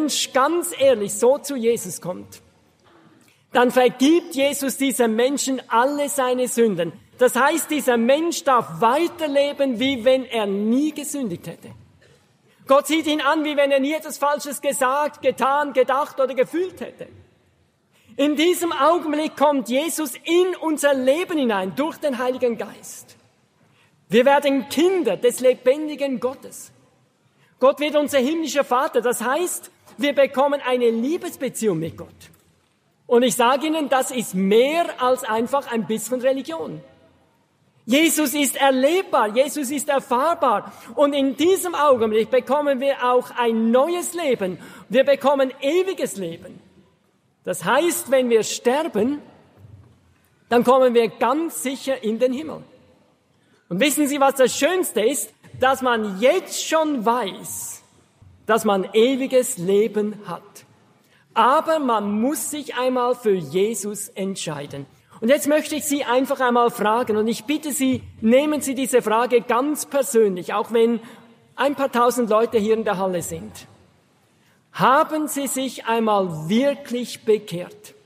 Mensch ganz ehrlich so zu Jesus kommt, dann vergibt Jesus diesem Menschen alle seine Sünden. Das heißt, dieser Mensch darf weiterleben, wie wenn er nie gesündigt hätte. Gott sieht ihn an, wie wenn er nie etwas Falsches gesagt, getan, gedacht oder gefühlt hätte. In diesem Augenblick kommt Jesus in unser Leben hinein durch den Heiligen Geist. Wir werden Kinder des lebendigen Gottes. Gott wird unser himmlischer Vater. Das heißt, wir bekommen eine Liebesbeziehung mit Gott. Und ich sage Ihnen, das ist mehr als einfach ein bisschen Religion. Jesus ist erlebbar, Jesus ist erfahrbar. Und in diesem Augenblick bekommen wir auch ein neues Leben. Wir bekommen ewiges Leben. Das heißt, wenn wir sterben, dann kommen wir ganz sicher in den Himmel. Und wissen Sie, was das Schönste ist? Dass man jetzt schon weiß, dass man ewiges Leben hat. Aber man muss sich einmal für Jesus entscheiden. Und jetzt möchte ich Sie einfach einmal fragen, und ich bitte Sie, nehmen Sie diese Frage ganz persönlich, auch wenn ein paar tausend Leute hier in der Halle sind. Haben Sie sich einmal wirklich bekehrt?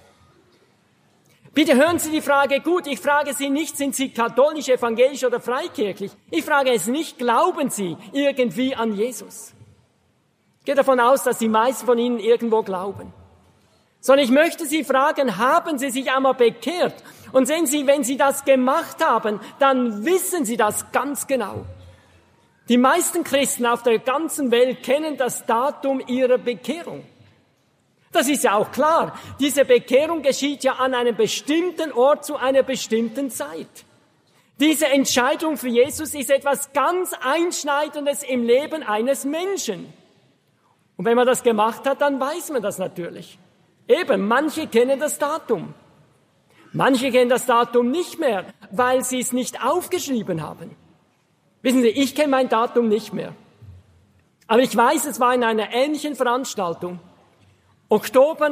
Bitte hören Sie die Frage gut. Ich frage Sie nicht, sind Sie katholisch, evangelisch oder freikirchlich? Ich frage es nicht, glauben Sie irgendwie an Jesus? Ich gehe davon aus, dass die meisten von Ihnen irgendwo glauben. Sondern ich möchte Sie fragen, haben Sie sich einmal bekehrt? Und sehen Sie, wenn Sie das gemacht haben, dann wissen Sie das ganz genau. Die meisten Christen auf der ganzen Welt kennen das Datum ihrer Bekehrung. Das ist ja auch klar. Diese Bekehrung geschieht ja an einem bestimmten Ort zu einer bestimmten Zeit. Diese Entscheidung für Jesus ist etwas ganz Einschneidendes im Leben eines Menschen. Und wenn man das gemacht hat, dann weiß man das natürlich. Eben, manche kennen das Datum. Manche kennen das Datum nicht mehr, weil sie es nicht aufgeschrieben haben. Wissen Sie, ich kenne mein Datum nicht mehr. Aber ich weiß, es war in einer ähnlichen Veranstaltung. Oktober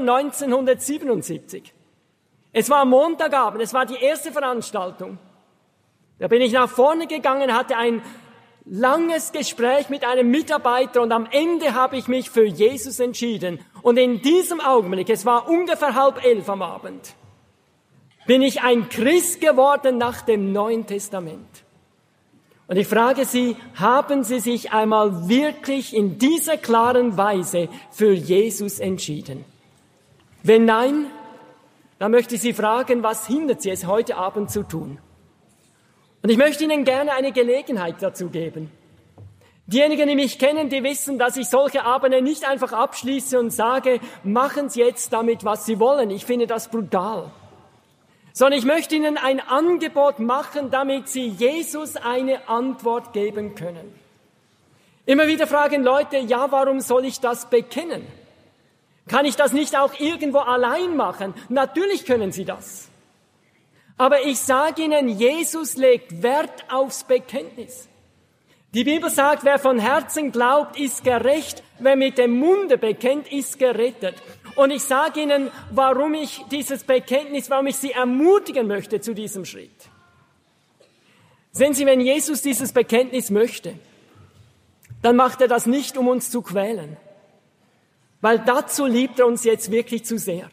1977. Es war Montagabend, es war die erste Veranstaltung. Da bin ich nach vorne gegangen, hatte ein langes Gespräch mit einem Mitarbeiter und am Ende habe ich mich für Jesus entschieden. Und in diesem Augenblick, es war ungefähr 10:30 am Abend, bin ich ein Christ geworden nach dem Neuen Testament. Und ich frage Sie, haben Sie sich einmal wirklich in dieser klaren Weise für Jesus entschieden? Wenn nein, dann möchte ich Sie fragen, was hindert Sie es heute Abend zu tun? Und ich möchte Ihnen gerne eine Gelegenheit dazu geben. Diejenigen, die mich kennen, die wissen, dass ich solche Abende nicht einfach abschließe und sage, machen Sie jetzt damit, was Sie wollen. Ich finde das brutal. Sondern ich möchte Ihnen ein Angebot machen, damit Sie Jesus eine Antwort geben können. Immer wieder fragen Leute, ja, warum soll ich das bekennen? Kann ich das nicht auch irgendwo allein machen? Natürlich können Sie das. Aber ich sage Ihnen, Jesus legt Wert aufs Bekenntnis. Die Bibel sagt, wer von Herzen glaubt, ist gerecht. Wer mit dem Munde bekennt, ist gerettet. Und ich sage Ihnen, warum ich dieses Bekenntnis, warum ich Sie ermutigen möchte zu diesem Schritt. Sehen Sie, wenn Jesus dieses Bekenntnis möchte, dann macht er das nicht, um uns zu quälen. Weil dazu liebt er uns jetzt wirklich zu sehr.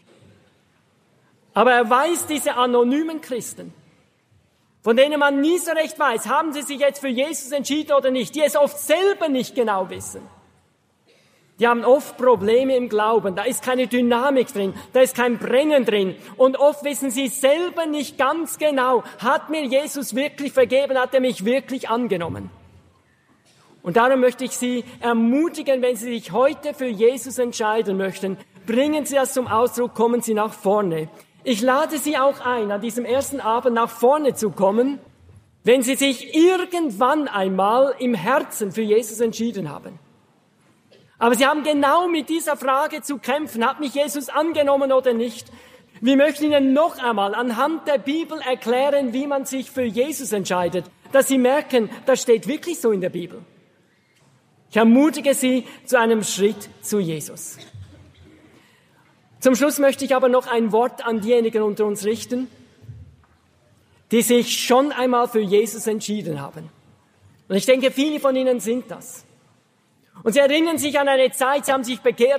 Aber er weiß, diese anonymen Christen, von denen man nie so recht weiß, haben sie sich jetzt für Jesus entschieden oder nicht, die es oft selber nicht genau wissen. Die haben oft Probleme im Glauben, da ist keine Dynamik drin, da ist kein Brennen drin. Und oft wissen sie selber nicht ganz genau, hat mir Jesus wirklich vergeben, hat er mich wirklich angenommen? Und darum möchte ich Sie ermutigen, wenn Sie sich heute für Jesus entscheiden möchten, bringen Sie das zum Ausdruck, kommen Sie nach vorne. Ich lade Sie auch ein, an diesem ersten Abend nach vorne zu kommen, wenn Sie sich irgendwann einmal im Herzen für Jesus entschieden haben. Aber Sie haben genau mit dieser Frage zu kämpfen, hat mich Jesus angenommen oder nicht? Wir möchten Ihnen noch einmal anhand der Bibel erklären, wie man sich für Jesus entscheidet, dass Sie merken, das steht wirklich so in der Bibel. Ich ermutige Sie zu einem Schritt zu Jesus. Zum Schluss möchte ich aber noch ein Wort an diejenigen unter uns richten, die sich schon einmal für Jesus entschieden haben. Und ich denke, viele von Ihnen sind das. Und Sie erinnern sich an eine Zeit, Sie haben sich bekehrt,